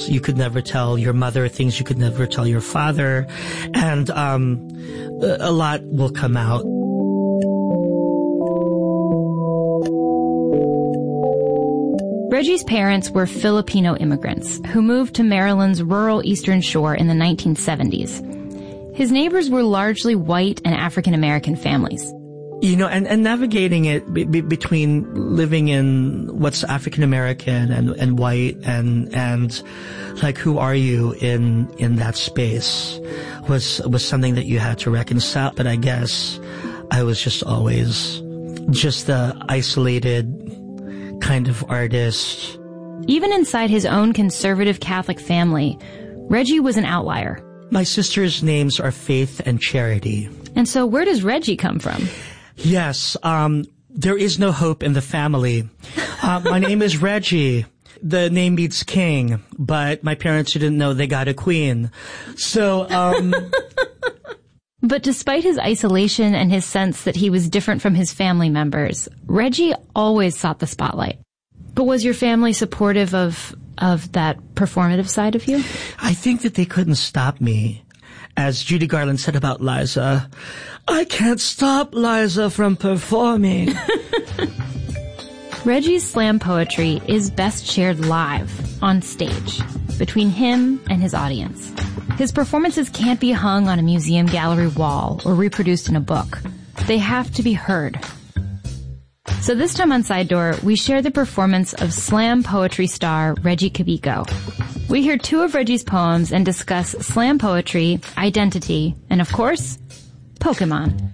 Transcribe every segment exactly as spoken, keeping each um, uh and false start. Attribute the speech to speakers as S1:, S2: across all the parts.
S1: you could never tell your mother, things you could never tell your father, and um, a lot will come out.
S2: Reggie's parents were Filipino immigrants who moved to Maryland's rural Eastern Shore in the nineteen seventies. His neighbors were largely white and African-American families.
S1: You know, and, and navigating it be, be, between living in what's African-American and, and white and, and like, who are you in, in that space was, was something that you had to reconcile. But I guess I was just always just the isolated kind of artist.
S2: Even inside his own conservative Catholic family, Reggie was an outlier.
S1: My sisters' names are Faith and Charity.
S2: And so where does Reggie come from?
S1: Yes, um, there is no hope in the family. Uh, my name is Reggie. The name means king, but my parents didn't know they got a queen. So, um...
S2: But despite his isolation and his sense that he was different from his family members, Reggie always sought the spotlight. But was your family supportive of, of that performative side of you?
S1: I think that they couldn't stop me. As Judy Garland said about Liza, I can't stop Liza from performing.
S2: Reggie's slam poetry is best shared live, on stage, between him and his audience. His performances can't be hung on a museum gallery wall or reproduced in a book. They have to be heard. So this time on Side Door, we share the performance of slam poetry star Reggie Cabico. We hear two of Reggie's poems and discuss slam poetry, identity, and of course, Pokemon.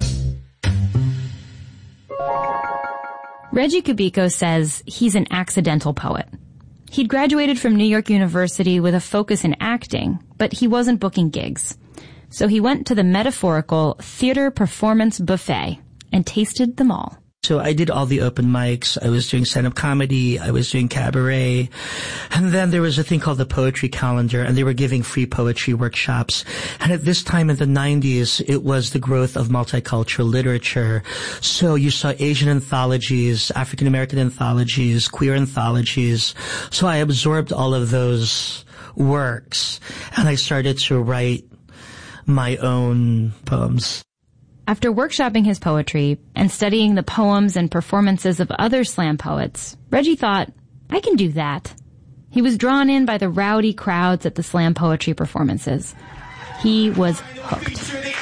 S2: Reggie Cabico says he's an accidental poet. He'd graduated from New York University with a focus in acting, but he wasn't booking gigs. So he went to the metaphorical theater performance buffet and tasted them all.
S1: So I did all the open mics. I was doing stand-up comedy. I was doing cabaret. And then there was a thing called the Poetry Calendar, and they were giving free poetry workshops. And at this time in the nineties, it was the growth of multicultural literature. So you saw Asian anthologies, African-American anthologies, queer anthologies. So I absorbed all of those works, and I started to write my own poems.
S2: After workshopping his poetry and studying the poems and performances of other slam poets, Reggie thought, I can do that. He was drawn in by the rowdy crowds at the slam poetry performances. He was hooked.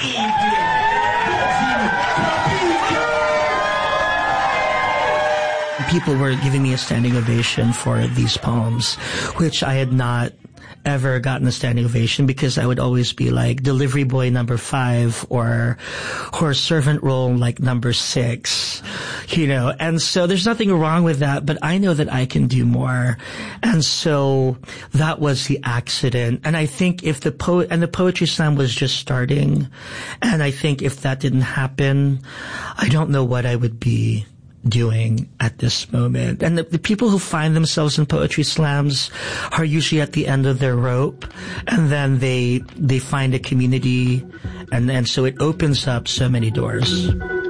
S1: People were giving me a standing ovation for these poems, which I had not ever gotten a standing ovation because I would always be like delivery boy number five or or servant role like number six, you know. And so there's nothing wrong with that, but I know that I can do more. And so that was the accident. And I think if the poet and the poetry slam was just starting, and I think if that didn't happen, I don't know what I would be doing at this moment. And the, the people who find themselves in poetry slams are usually at the end of their rope, and then they they find a community, and and so it opens up so many doors.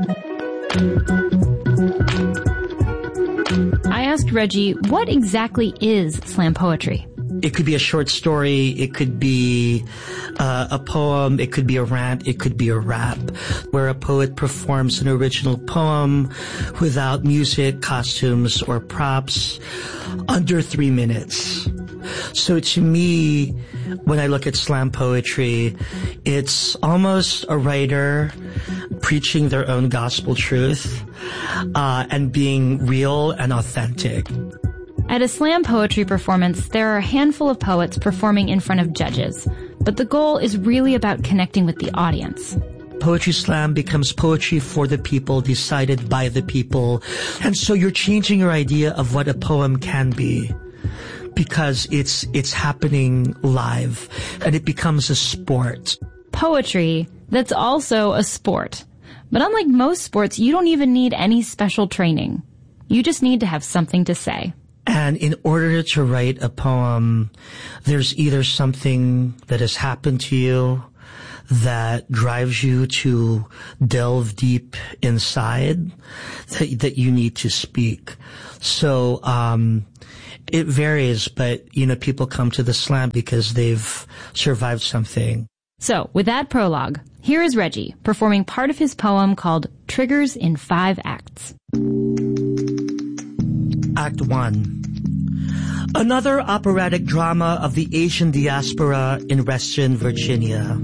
S2: I asked Reggie, what exactly is slam poetry?
S1: It could be a short story, it could be uh, a poem, it could be a rant, it could be a rap, where a poet performs an original poem without music, costumes, or props under three minutes. So to me, when I look at slam poetry, it's almost a writer preaching their own gospel truth uh, and being real and authentic.
S2: At a slam poetry performance, there are a handful of poets performing in front of judges, but the goal is really about connecting with the audience.
S1: Poetry slam becomes poetry for the people, decided by the people. And so you're changing your idea of what a poem can be, because it's it's happening live, and it becomes a sport.
S2: Poetry that's also a sport. But unlike most sports, you don't even need any special training. You just need to have something to say.
S1: And in order to write a poem, there's either something that has happened to you that drives you to delve deep inside that, that you need to speak. So, um, It varies, but, you know, people come to the slam because they've survived something.
S2: So, with that prologue, here is Reggie performing part of his poem called Triggers in Five Acts.
S1: Act one. Another operatic drama of the Asian diaspora in Western Virginia.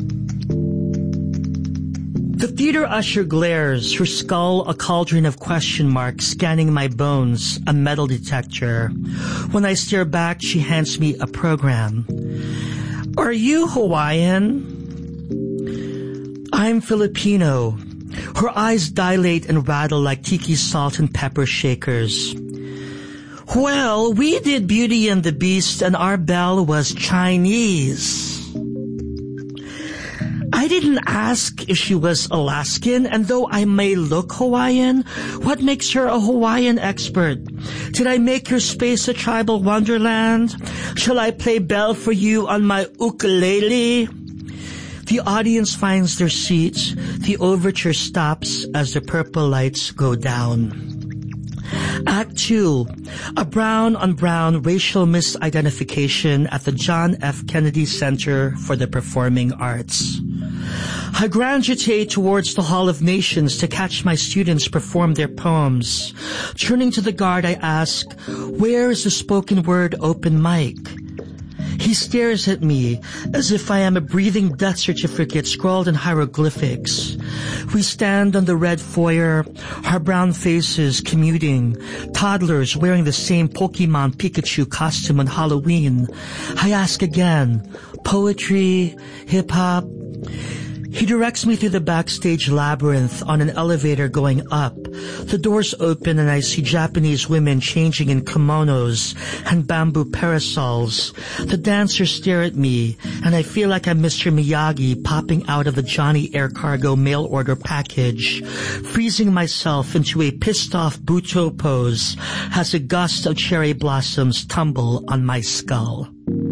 S1: The theater usher glares, her skull a cauldron of question marks scanning my bones, a metal detector. When I stare back, she hands me a program. Are you Hawaiian? I'm Filipino. Her eyes dilate and rattle like tiki salt and pepper shakers. Well, we did Beauty and the Beast and our belle was Chinese. I didn't ask if she was Alaskan, and though I may look Hawaiian, what makes her a Hawaiian expert? Did I make your space a tribal wonderland? Shall I play bell for you on my ukulele? The audience finds their seats. The overture stops as the purple lights go down. Act two, a brown-on-brown racial misidentification at the John F. Kennedy Center for the Performing Arts. I graduate towards the Hall of Nations to catch my students perform their poems. Turning to the guard, I ask, where is the spoken word open mic? He stares at me as if I am a breathing death certificate scrawled in hieroglyphics. We stand on the red foyer, our brown faces commuting, toddlers wearing the same Pokemon Pikachu costume on Halloween. I ask again, poetry, hip-hop? He directs me through the backstage labyrinth on an elevator going up. The doors open and I see Japanese women changing in kimonos and bamboo parasols. The dancers stare at me and I feel like I'm Mister Miyagi popping out of the Johnny Air Cargo mail order package, freezing myself into a pissed off Buto pose as a gust of cherry blossoms tumble on my skull.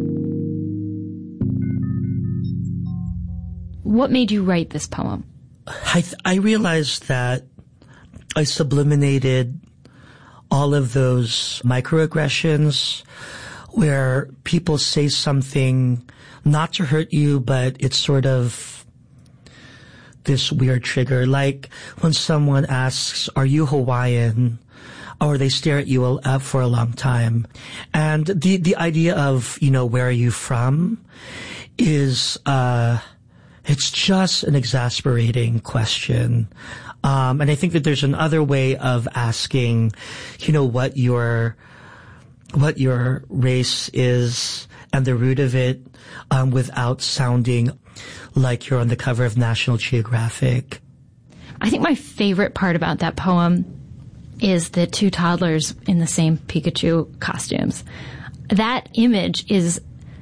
S2: What made you write this poem?
S1: I, th- I realized that I subliminated all of those microaggressions where people say something not to hurt you, but it's sort of this weird trigger. Like when someone asks, are you Hawaiian? Or they stare at you uh, for a long time. And the, the idea of, you know, where are you from is, uh, it's just an exasperating question. Um, and I think that there's another way of asking, you know, what your, what your race is and the root of it, um, without sounding like you're on the cover of National Geographic.
S2: I think my favorite part about that poem is the two toddlers in the same Pikachu costumes. That image is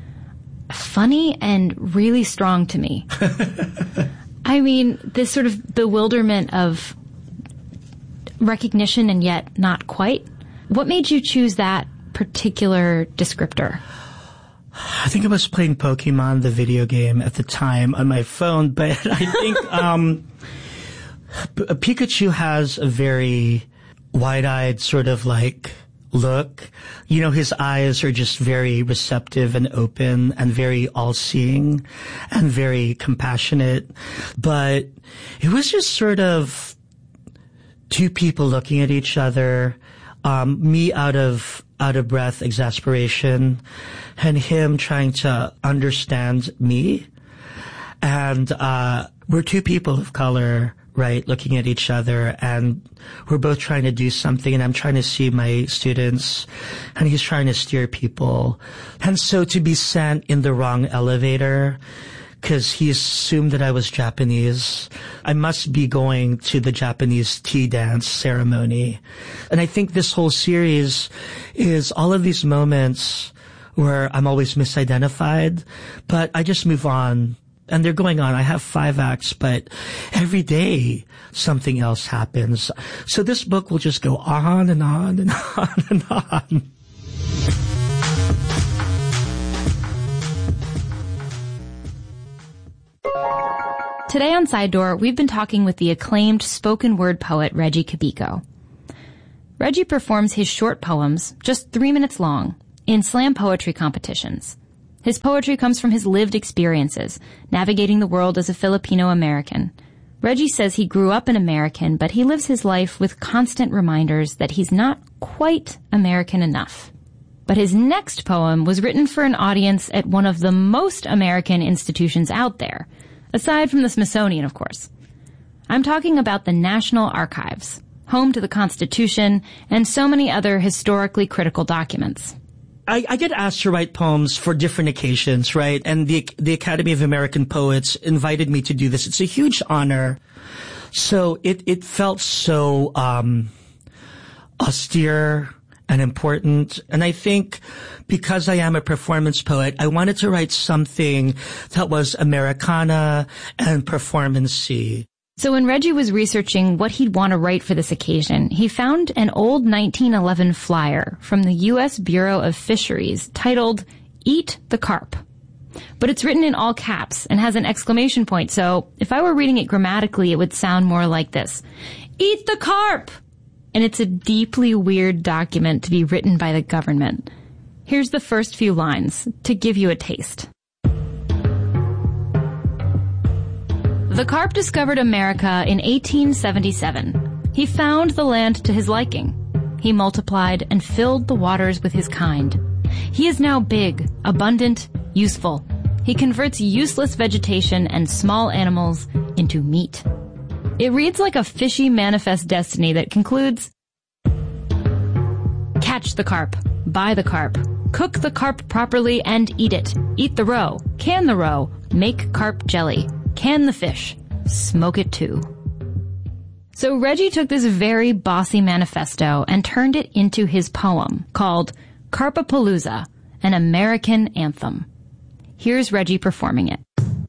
S2: funny and really strong to me. I mean, this sort of bewilderment of recognition and yet not quite. What made you choose that particular descriptor?
S1: I think I was playing Pokemon, the video game, at the time on my phone, but I think um, P- Pikachu has a very wide-eyed sort of like look. You know, his eyes are just very receptive and open and very all-seeing and very compassionate. But it was just sort of two people looking at each other, um, me out of out of breath, exasperation, and him trying to understand me. And uh we're two people of color, right, looking at each other, and we're both trying to do something, and I'm trying to see my students, and he's trying to steer people. And so to be sent in the wrong elevator, because he assumed that I was Japanese, I must be going to the Japanese tea dance ceremony. And I think this whole series is all of these moments where I'm always misidentified, but I just move on. And they're going on. I have five acts, but every day something else happens. So this book will just go on and on and on and on.
S2: Today on Side Door, we've been talking with the acclaimed spoken word poet Reggie Kubico. Reggie performs his short poems, just three minutes long, in slam poetry competitions. His poetry comes from his lived experiences, navigating the world as a Filipino-American. Reggie says he grew up an American, but he lives his life with constant reminders that he's not quite American enough. But his next poem was written for an audience at one of the most American institutions out there, aside from the Smithsonian, of course. I'm talking about the National Archives, home to the Constitution and so many other historically critical documents.
S1: I, I get asked to write poems for different occasions, right? And the the Academy of American Poets invited me to do this. It's a huge honor. So it, it felt so um austere and important. And I think because I am a performance poet, I wanted to write something that was Americana and performance-y.
S2: So when Reggie was researching what he'd want to write for this occasion, he found an old nineteen eleven flyer from the U S Bureau of Fisheries titled, "Eat the Carp." But it's written in all caps and has an exclamation point, so if I were reading it grammatically, it would sound more like this: "Eat the carp!" And it's a deeply weird document to be written by the government. Here's the first few lines to give you a taste. The carp discovered America in eighteen seventy-seven. He found the land to his liking. He multiplied and filled the waters with his kind. He is now big, abundant, useful. He converts useless vegetation and small animals into meat. It reads like a fishy manifest destiny that concludes, catch the carp, buy the carp, cook the carp properly and eat it. Eat the roe, can the roe, make carp jelly. Can the fish, smoke it too. So Reggie took this very bossy manifesto and turned it into his poem called Carpapalooza, an American Anthem. Here's Reggie performing it.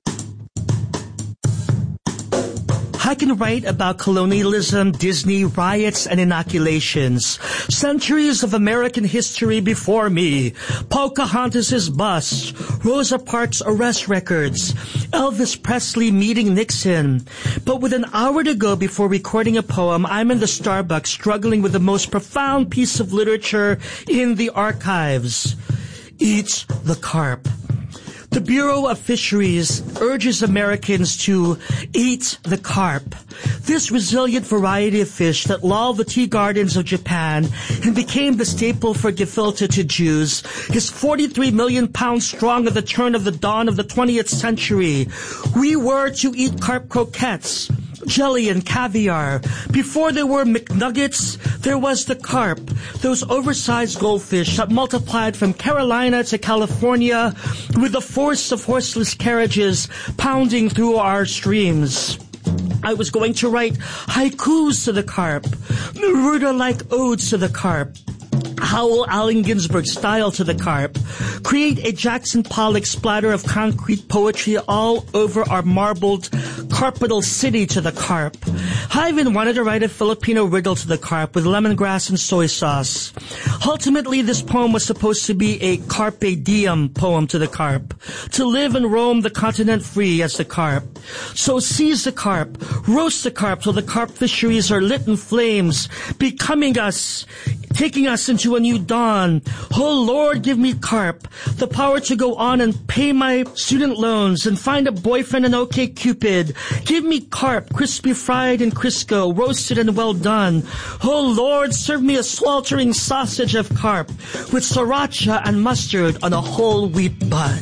S1: I can write about colonialism, Disney, riots, and inoculations. Centuries of American history before me. Pocahontas' bust. Rosa Parks' arrest records. Elvis Presley meeting Nixon. But with an hour to go before recording a poem, I'm in the Starbucks struggling with the most profound piece of literature in the archives. Eat the carp. The Bureau of Fisheries urges Americans to eat the carp, this resilient variety of fish that lulled the tea gardens of Japan and became the staple for gefilte to Jews, is forty-three million pounds strong at the turn of the dawn of the twentieth century. We were to eat carp croquettes, jelly and caviar. Before there were McNuggets, there was the carp, those oversized goldfish that multiplied from Carolina to California with the force of horseless carriages pounding through our streams. I was going to write haikus to the carp, Neruda-like odes to the carp, Howell Allen Ginsberg style to the carp, create a Jackson Pollock splatter of concrete poetry all over our marbled, carpetal city to the carp. I even wanted to write a Filipino riddle to the carp with lemongrass and soy sauce. Ultimately, this poem was supposed to be a carpe diem poem to the carp, to live and roam the continent free as the carp. So seize the carp, roast the carp till the carp fisheries are lit in flames, becoming us, taking us into a new dawn. Oh Lord, give me carp, the power to go on and pay my student loans and find a boyfriend in OkCupid. Give me carp, crispy fried in Crisco, roasted and well done. Oh Lord, serve me a sweltering sausage of carp with sriracha and mustard on a whole wheat bun.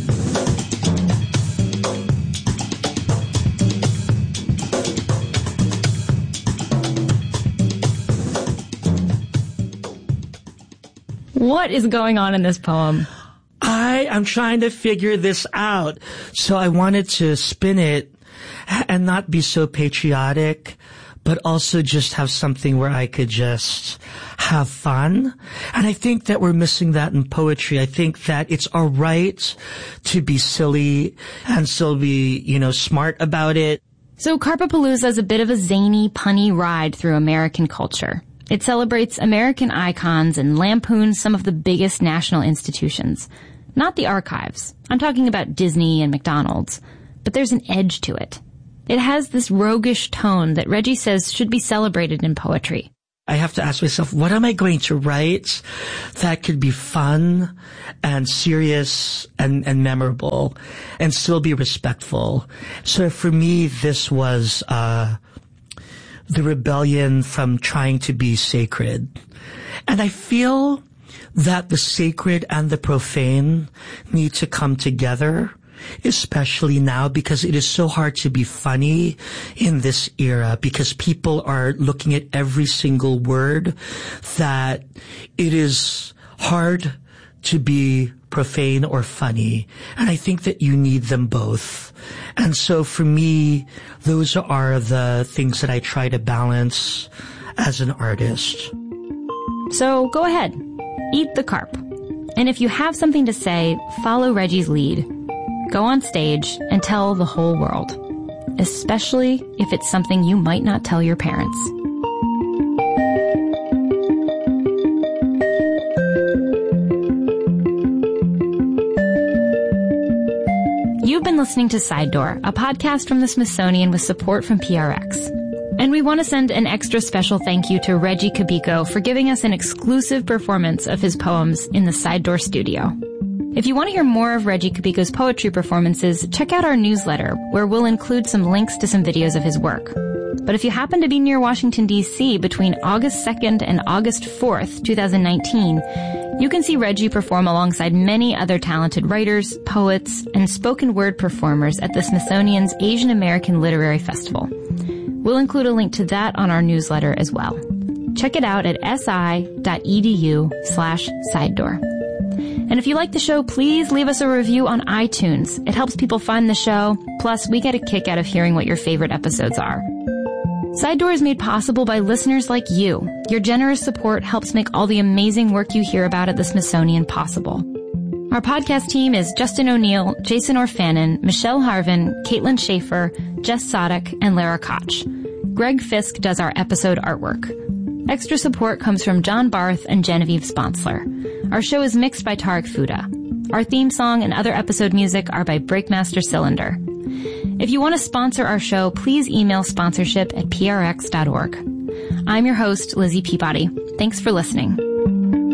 S2: What is going on in this poem?
S1: I am trying to figure this out. So I wanted to spin it and not be so patriotic, but also just have something where I could just have fun. And I think that we're missing that in poetry. I think that it's all right to be silly and still be, you know, smart about it.
S2: So Carpapalooza is a bit of a zany, punny ride through American culture. It celebrates American icons and lampoons some of the biggest national institutions. Not the archives. I'm talking about Disney and McDonald's. But there's an edge to it. It has this roguish tone that Reggie says should be celebrated in poetry.
S1: I have to ask myself, what am I going to write that could be fun and serious and, and memorable and still be respectful? So for me, this was uh the rebellion from trying to be sacred. And I feel that the sacred and the profane need to come together, especially now, because it is so hard to be funny in this era, because people are looking at every single word, that it is hard to be profane or funny. And I think that you need them both. And so for me, those are the things that I try to balance as an artist.
S2: So go ahead, eat the carp. And if you have something to say, follow Reggie's lead. Go on stage and tell the whole world, especially if it's something you might not tell your parents. You've been listening to Side Door, a podcast from the Smithsonian with support from P R X. And we want to send an extra special thank you to Reggie Cabico for giving us an exclusive performance of his poems in the Side Door studio. If you want to hear more of Reggie Cabico's poetry performances, check out our newsletter, where we'll include some links to some videos of his work. But if you happen to be near Washington, D C between August second and August fourth, twenty nineteen, you can see Reggie perform alongside many other talented writers, poets, and spoken word performers at the Smithsonian's Asian American Literary Festival. We'll include a link to that on our newsletter as well. Check it out at si.edu slash side door. And if you like the show, please leave us a review on iTunes. It helps people find the show. Plus, we get a kick out of hearing what your favorite episodes are. Side Door is made possible by listeners like you. Your generous support helps make all the amazing work you hear about at the Smithsonian possible. Our podcast team is Justin O'Neill, Jason Orfanon, Michelle Harvin, Caitlin Schaefer, Jess Sadek, and Lara Koch. Greg Fisk does our episode artwork. Extra support comes from John Barth and Genevieve Sponsler. Our show is mixed by Tarek Fuda. Our theme song and other episode music are by Breakmaster Cylinder. If you want to sponsor our show, please email sponsorship at p r x dot org. I'm your host, Lizzie Peabody. Thanks for listening.